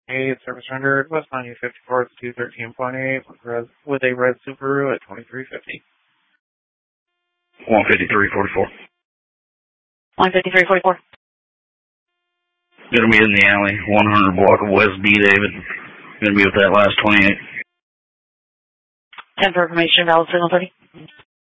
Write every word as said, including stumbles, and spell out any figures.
Hey, service rendered, West ninety fifty-four, two thirteen point eight, with, res, with a red Subaru at twenty-three fifty. one fifty-three forty-four. one fifty-three forty-four. Gonna be in the alley, one hundred block of West B, David. Gonna be with that last twenty-eight. ten for information, valid signal thirty.